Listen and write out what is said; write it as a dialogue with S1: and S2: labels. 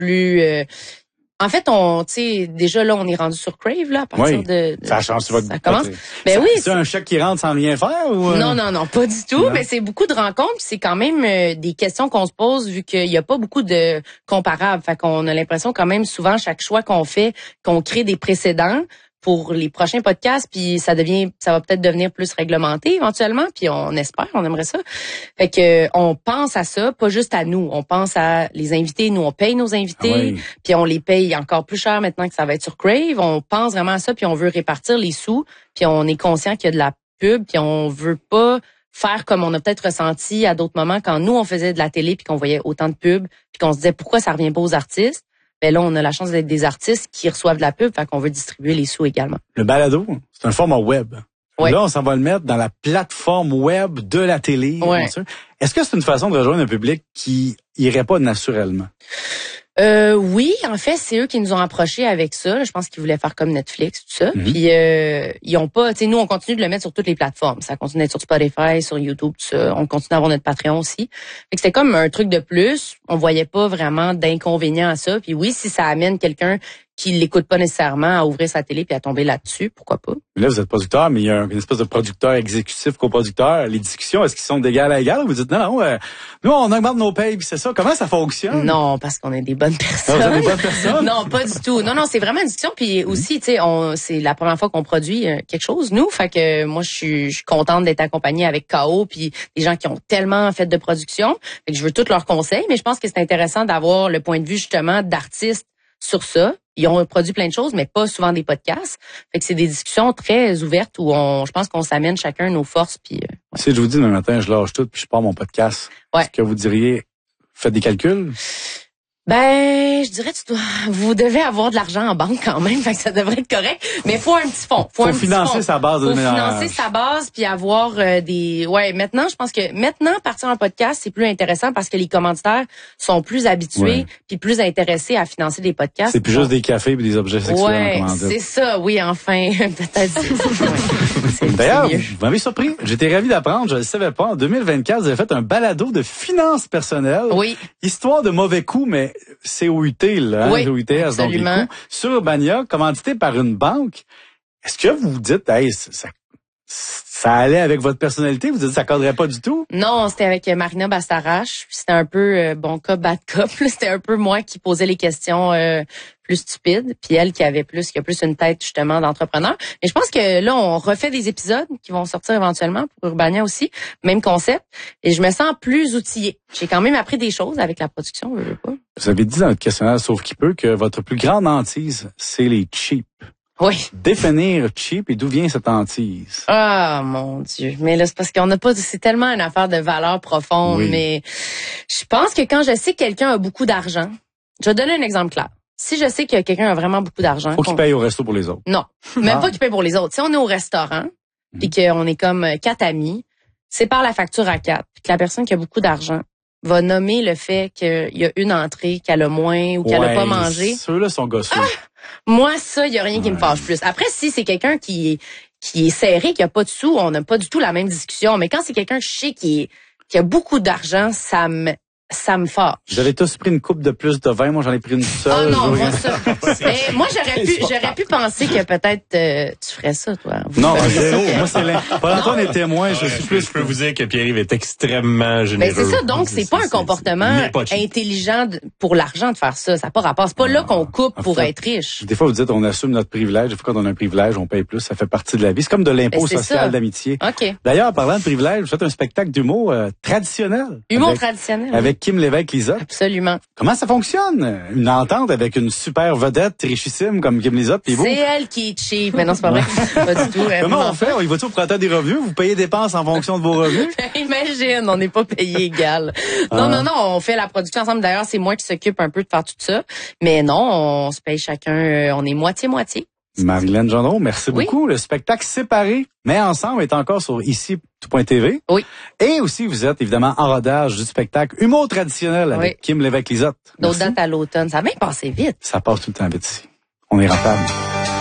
S1: plus... En fait, tu sais, déjà là, on est rendu sur Crave, là, à partir de
S2: ça change votre...
S1: Ça commence. Ben oui.
S2: C'est un chèque qui rentre sans rien faire ou...
S1: Non, pas du tout. Mais c'est beaucoup de rencontres. C'est quand même des questions qu'on se pose vu qu'il y a pas beaucoup de comparables. Fait qu'on a l'impression quand même souvent, chaque choix qu'on fait, qu'on crée des précédents pour les prochains podcasts, puis ça va peut-être devenir plus réglementé éventuellement, puis on aimerait ça. Fait que on pense à ça, pas juste à nous, on pense à les invités, nous on paye nos invités, puis on les paye encore plus cher maintenant que ça va être sur Crave, on pense vraiment à ça, puis on veut répartir les sous, puis on est conscient qu'il y a de la pub, puis on veut pas faire comme on a peut-être ressenti à d'autres moments quand nous on faisait de la télé puis qu'on voyait autant de pubs, puis qu'on se disait pourquoi ça revient pas aux artistes. Ben là, on a la chance d'être des artistes qui reçoivent de la pub, fait qu'on veut distribuer les sous également.
S2: Le balado, c'est un format web.
S1: Oui.
S2: Là, on s'en va le mettre dans la plateforme web de la télé.
S1: Ouais.
S2: Est-ce que c'est une façon de rejoindre un public qui irait pas naturellement?
S1: Oui, en fait, c'est eux qui nous ont approchés avec ça. Je pense qu'ils voulaient faire comme Netflix, tout ça. Puis ils ont pas, tu sais, nous on continue de le mettre sur toutes les plateformes. Ça continue d'être sur Spotify, sur YouTube, tout ça. On continue d'avoir notre Patreon aussi. Fait que c'était comme un truc de plus. On voyait pas vraiment d'inconvénient à ça. Puis oui, si ça amène quelqu'un qui l'écoute pas nécessairement à ouvrir sa télé puis à tomber là-dessus, pourquoi pas.
S2: Là, vous êtes producteur, mais il y a une espèce de producteur exécutif, coproducteur. Les discussions, est-ce qu'ils sont d'égal à égal? Vous dites non, nous on augmente nos payes, puis c'est ça. Comment ça fonctionne?
S1: Non, parce qu'on est des bonnes personnes.
S2: Non, vous êtes des bonnes personnes?
S1: Non, pas du tout. Non, c'est vraiment une discussion. Puis aussi, tu sais, c'est la première fois qu'on produit quelque chose, nous. Fait que moi, je suis contente d'être accompagnée avec KO, puis des gens qui ont tellement fait de production. Fait que je veux tous leurs conseils, mais je pense que c'est intéressant d'avoir le point de vue justement d'artistes sur ça. Ils ont produit plein de choses, mais pas souvent des podcasts. Fait que c'est des discussions très ouvertes où je pense qu'on s'amène chacun nos forces. Puis,
S2: Si je vous dis demain matin, je lâche tout puis je pars mon podcast, est-ce que vous diriez, faites des calculs?
S1: Ben, je dirais vous devez avoir de l'argent en banque quand même, fait que ça devrait être correct. Mais faut un petit fonds. Faut
S2: financer sa base de ménage.
S1: Faut financer sa base puis avoir maintenant, je pense que partir en podcast, c'est plus intéressant parce que les commanditaires sont plus habitués puis plus intéressés à financer des podcasts.
S2: C'est plus juste des cafés et des objets sexuels.
S1: C'est ça, oui, enfin, peut-être.
S2: D'ailleurs, vous m'avez surpris. J'étais ravi d'apprendre, je ne le savais pas. En 2024, vous avez fait un balado de finances personnelles.
S1: Oui.
S2: Histoire de mauvais coups, mais COUT, là,
S1: oui,
S2: COUTS,
S1: absolument.
S2: Donc les coups, sur Urbania, commandité par une banque. Est-ce que vous vous dites, hey, ça allait avec votre personnalité? Vous dites, ça cadrait pas du tout?
S1: Non, c'était avec Marina Bastarache. C'était un peu bon cop, bad cop. C'était un peu moi qui posais les questions plus stupides, puis elle qui a plus une tête justement d'entrepreneur. Mais je pense que là, on refait des épisodes qui vont sortir éventuellement pour Urbania aussi, même concept. Et je me sens plus outillée. J'ai quand même appris des choses avec la production, je veux pas.
S2: Vous avez dit dans notre questionnaire, sauf qui peut, que votre plus grande hantise, c'est les cheap.
S1: Oui.
S2: Définir cheap et d'où vient cette hantise?
S1: Ah, mon Dieu. Mais là, c'est parce qu'on n'a pas, c'est tellement une affaire de valeur profonde, mais je pense que quand je sais que quelqu'un a beaucoup d'argent, je vais donner un exemple clair. Si je sais que quelqu'un a vraiment beaucoup d'argent.
S2: Faut qu'il paye au resto pour les autres.
S1: Non. Même pas qu'il paye pour les autres. Si on est au restaurant, puis qu'on est comme 4 amis, c'est par la facture à 4, puis que la personne qui a beaucoup d'argent va nommer le fait qu'il y a une entrée qu'elle a moins ou qu'elle a pas mangé.
S2: Ceux-là sont gosseux.
S1: Moi, ça, il y a rien qui me fâche plus. Après, si c'est quelqu'un qui est serré, qui a pas de sous, on n'a pas du tout la même discussion. Mais quand c'est quelqu'un que je sais qui a beaucoup d'argent, ça me fâche.
S2: Vous avez tous pris une coupe de plus de vin. Moi, j'en ai pris une seule.
S1: Oh non, moi, ça. Mais moi, j'aurais pu penser que peut-être tu ferais ça, toi.
S2: Non, zéro. Moi, c'est Paul-Antoine est témoin. Je
S3: peux vous dire que Pierre-Yves est extrêmement généreux.
S1: Mais c'est ça, donc c'est pas un comportement intelligent pour l'argent de faire ça. Ça n'a pas rapport. C'est pas là qu'on coupe pour être riche.
S2: Des fois, vous dites, on assume notre privilège. Des fois, quand on a un privilège, on paye plus. Ça fait partie de la vie. C'est comme de l'impôt social d'amitié.
S1: OK.
S2: D'ailleurs, parlant de privilège, vous faites un spectacle d'humour traditionnel.
S1: Humour traditionnel.
S2: Avec Kim Lévesque-Lisotte.
S1: Absolument.
S2: Comment ça fonctionne? Une entente avec une super vedette richissime comme Kim Lizotte, puis vous?
S1: C'est elle qui est cheap. Mais non, c'est pas vrai. Pas du tout.
S2: Comment on fait? Il va-tu au printemps des revenus? Vous payez dépenses en fonction de vos revenus?
S1: Imagine, on n'est pas payé égal. Non, on fait la production ensemble. D'ailleurs, c'est moi qui s'occupe un peu de faire tout ça. Mais non, on se paye chacun, on est moitié-moitié.
S2: Marilyn Gendron, merci beaucoup. Le spectacle séparé, mais ensemble, est encore sur ici.tv.
S1: Oui.
S2: Et aussi, vous êtes évidemment en rodage du spectacle Humour traditionnel avec Kim Lévesque-Lisotte.
S1: D'autres dates à l'automne. Ça va bien passer vite.
S2: Ça passe tout le temps vite ici. On est rentable.